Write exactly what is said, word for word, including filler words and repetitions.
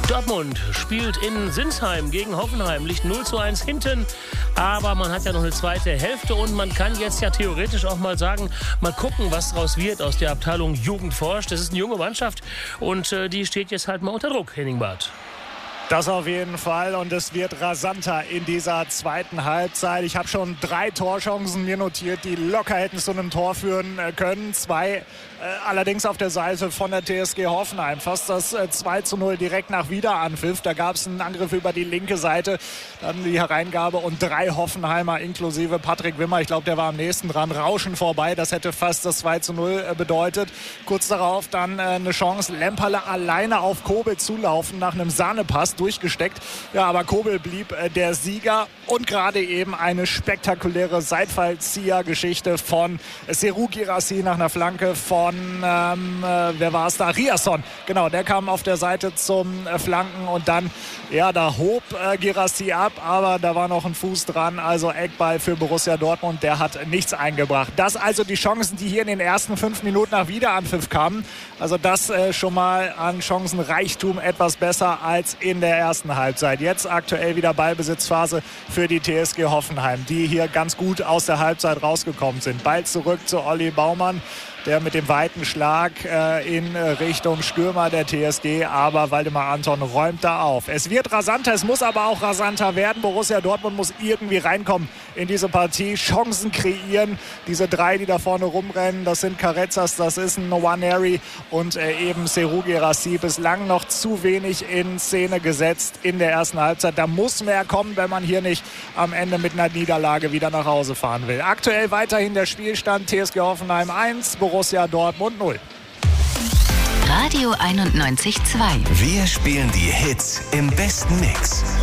Dortmund spielt in Sinsheim gegen Hoffenheim, liegt null zu eins hinten, aber man hat ja noch eine zweite Hälfte und man kann jetzt ja theoretisch auch mal sagen, mal gucken, was daraus wird aus der Abteilung Jugend forscht. Das ist eine junge Mannschaft und äh, die steht jetzt halt mal unter Druck, Henning Barth. Das auf jeden Fall und es wird rasanter in dieser zweiten Halbzeit. Ich habe schon drei Torchancen mir notiert, die locker hätten zu einem Tor führen können. Zwei äh, allerdings auf der Seite von der T S G Hoffenheim. Fast das äh, zwei zu null direkt nach Wiederanpfiff. Da gab es einen Angriff über die linke Seite, dann die Hereingabe und drei Hoffenheimer inklusive Patrick Wimmer. Ich glaube, der war am nächsten dran. Rauschen vorbei, das hätte fast das zwei zu null äh, bedeutet. Kurz darauf dann äh, eine Chance, Lemperle alleine auf Kobel zulaufen nach einem Sahnepass. Durchgesteckt. Ja, aber Kobel blieb äh, der Sieger und gerade eben eine spektakuläre Seitfallzieher-Geschichte von Serhou Guirassy nach einer Flanke von, ähm, äh, wer war es da? Riasson. Genau, der kam auf der Seite zum äh, Flanken und dann, ja, da hob äh, Guirassy ab, aber da war noch ein Fuß dran, also Eckball für Borussia Dortmund, der hat nichts eingebracht. Das also die Chancen, die hier in den ersten fünf Minuten nach Wiederanpfiff kamen. Also das äh, schon mal an Chancenreichtum etwas besser als in der ersten Halbzeit. Jetzt aktuell wieder Ballbesitzphase für die T S G Hoffenheim, die hier ganz gut aus der Halbzeit rausgekommen sind. Ball zurück zu Olli Baumann, der mit dem weiten Schlag äh, in Richtung Stürmer der T S G, aber Waldemar Anton räumt da auf. Es wird rasanter, es muss aber auch rasanter werden. Borussia Dortmund muss irgendwie reinkommen in diese Partie, Chancen kreieren. Diese drei, die da vorne rumrennen, das sind Carezas, das ist ein Nwaneri und äh, eben Serhou Guirassy, bislang noch zu wenig in Szene gesetzt in der ersten Halbzeit. Da muss mehr kommen, wenn man hier nicht am Ende mit einer Niederlage wieder nach Hause fahren will. Aktuell weiterhin der Spielstand T S G Hoffenheim eins, Borussia Dortmund null. Radio einundneunzig Komma zwei. Wir spielen die Hits im besten Mix.